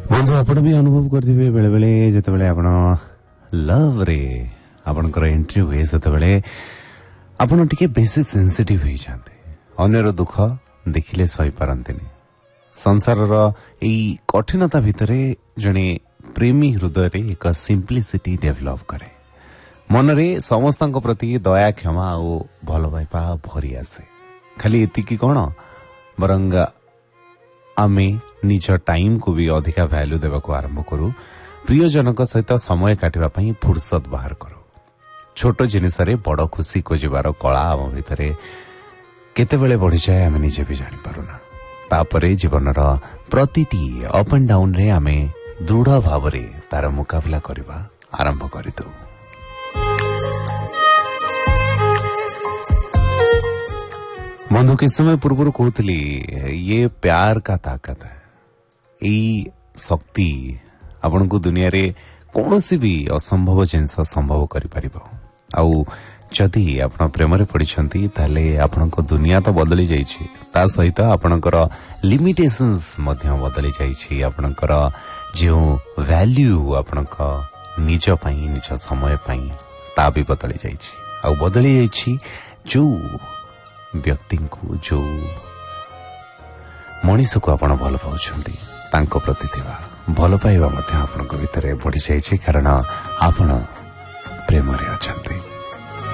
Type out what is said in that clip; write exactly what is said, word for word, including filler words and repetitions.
बंधु आपण भी अनुभव करथिबे बेले बेले जेतेबेले आपण लव रे आपणकर एंट्री हुए सेतेबेले आपण टिके बेसी सेंसिटिव हो जाते अन्यर दुख देखिले सही पारंतिनी संसार एई कठिनता भितरे जणे प्रेमी हृदय रे एक सिंपलिसिटी डेवलप करे मनरे समस्तक प्रति दया क्षमा और भल पाइबा भरी आसे खाली एतिकी कोन बरंग आमे निज टाइम को भी अधिका वैल्यू देवा को आरंभ करू प्रियजनक सहित समय काटिबा पई फुर्सत बाहर करू छोट जिनिस रे बड़ खुशी खोजिबार कला आम भितरे केतेबेले बढ़ी जाए आमे निजे भी जानि पारुना तापरे जीवनर प्रतिटी अप एंड डाउन रे आमे दृढ़ भाव रे तार मुकाबला करबा आरंभ करिदो। बंधु किस समय पूर्व कहती ये प्यार का ताकत है यही शक्ति आपण को दुनिया रे कौन सी भी असंभव जिनस संभव करि परिबो आउ जदि आपण प्रेम रे पड़िछंती ताले आपण को दुनिया तो बदली जाइछि ता सहित आपणकर लिमिटेशंस मध्य बदली जाइछि आपणकर जो वैल्यू आपणक निज पई निज समय पई ता भी बदली जाइछि आउ बदली जाइछि जो व्यक्ति को जो मनीष को आपण भल पाउछंती तांको प्रति थिबा भल पाइबा मध्य आपणक भितरे बढ़ी जाइछि कारण आपण प्रेम रे अछंती।